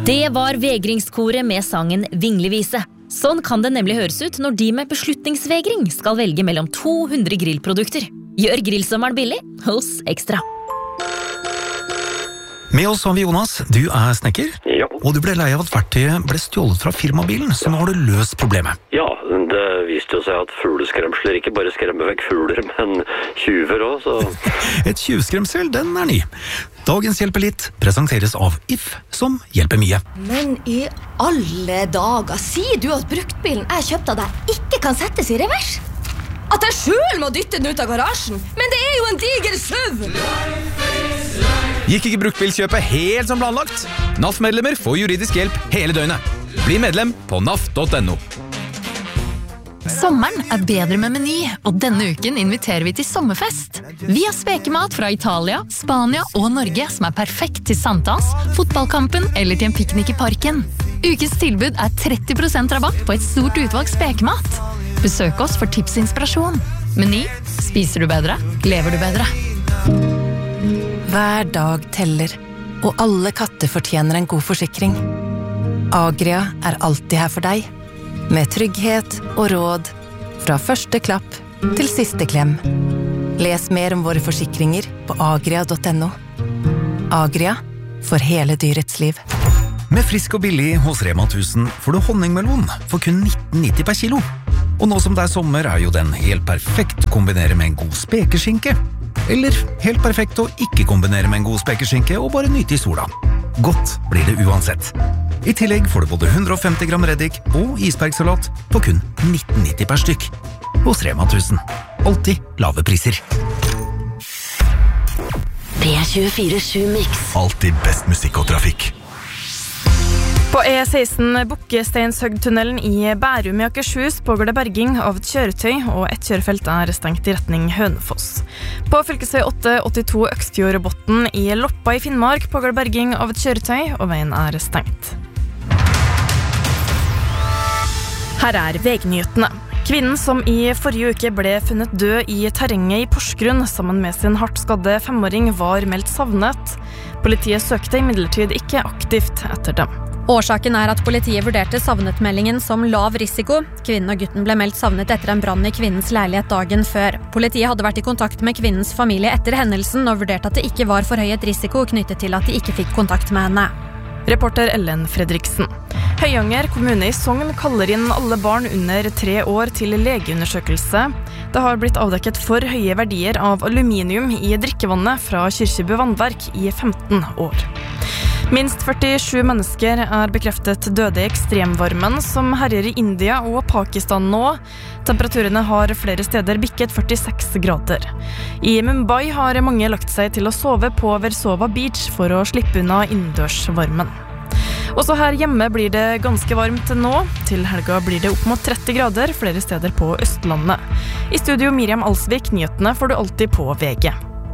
Det var vegringskoret med sangen Vinglevise. Sånn kan det nemlig høres ut når de med beslutningsvegring skal velge mellom 200 grillprodukter. Gjør grillsommeren billig hos Ekstra. Med oss har vi Jonas. Du snekker. Ja. Og du ble lei av at verktøyet ble stjålet fra firmabilen, så nå har du løst problemet. Ja, det viste jo seg at fugleskremsler ikke bare skremmer vekk fugler, men tjuver også, så... Et tjuvskremsel, den ny. Dagens Hjelper litt presenteres av If, som hjelper mye. Men i alle dager, sier du at bruktbilen jeg kjøpte av deg ikke kan settes i revers? At jeg selv må dytte den ut av garasjen? Men det jo en diger SUV! Gikk ikke bruktbilkjøpet helt som planlagt? NAF-medlemmer får juridisk hjelp hele døgnet. Bli medlem på naf.no. Sommeren bedre med Meny, og denne uken inviterer vi til sommerfest. Vi har spekemat fra Italia, Spania og Norge som perfekt til sankthans, fotballkampen eller til en piknik i parken. Ukens tilbud 30% rabatt på et stort utvalg spekemat. Besøk oss for tips og inspirasjon. Meny, spiser du bedre, lever du bedre. Hver dag teller, og alle katter fortjener en god forsikring. Agria alltid her for deg, med trygghet og råd, fra første klapp til siste klem. Les mer om våre forsikringer på agria.no. Agria, for hele dyrets liv. Med frisk og billig hos Rema 1000 får du honningmelon for kun 19,90 per kilo. Og nå som det sommer jo den helt perfekt å kombinere med en god spekeskinke. Eller helt perfekt å ikke kombinere med en god spekeskinke og bare nyte i sola. Godt blir det uansett. I tillegg får du både 150 gram reddik og isbergsalat på kun 19,90 per stykk. Hos Rema 1000. Alltid lave priser. P24/7 Mix. Alltid best musikk og trafikk. På E16 Bukkesteinshøgtunnelen i Bærum i Akershus pågår det berging av et kjøretøy, og et kjørefelt stengt i retning Hønefoss. På fylkesvei 882 Øksfjordbotn i Loppa i Finnmark pågår det berging av et kjøretøy, og veien stengt. Her vegnyhetene. Kvinnen som i forrige uke ble funnet død i terrenget i Porsgrunn sammen med sin hardt skadde 5-åring var meldt savnet. Politiet søkte imidlertid ikke aktivt etter dem. Årsaken at politiet vurderte savnetmeldingen som lav risiko. Kvinnen og gutten ble meldt savnet etter en brann i kvinnens leilighet dagen før. Politiet hadde vært i kontakt med kvinnens familie etter hendelsen og vurderte at det ikke var forhøyet risiko knyttet til at de ikke fikk kontakt med henne. Reporter Ellen Fredriksen. Høyanger kommune i Sogn kaller inn alle barn under 3 år til legeundersøkelse. Det har blitt avdekket for høye verdier av aluminium i drikkevannet fra Kyrkjebø vannverk i 15 år. Minst 47 mennesker bekreftet døde i ekstremvarmen som herjer i India og Pakistan nå. Temperaturene har flere steder bikket 46 grader. I Mumbai har mange lagt seg til å sove på Versova Beach for å slippe unna innendørsvarmen. Også her hjemme blir det ganske varmt nå. Til helga blir det opp mot 30 grader flere steder på Østlandet. I studio Miriam Alsvik, nyhetene får du alltid på VG.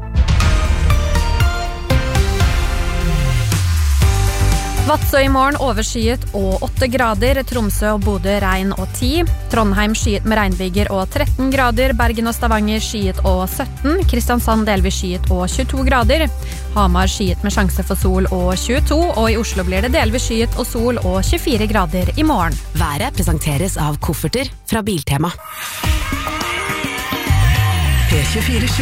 Vadsø i morgen overskyet og 8 grader, Tromsø og Bodø regn og 10, Trondheim skyet med regnbyger og 13 grader, Bergen og Stavanger skyet og 17, Kristiansand delvis skyet og 22 grader, Hamar skyet med sjanse for sol og 22, og i Oslo blir det delvis skyet og sol og 24 grader i morgen. Været presenteres av kofferter fra Biltema. P24/7